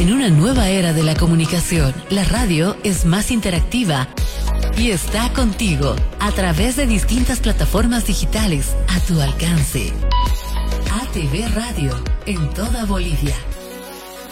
En una nueva era de la comunicación, la radio es más interactiva y está contigo a través de distintas plataformas digitales a tu alcance. ATV Radio en toda Bolivia.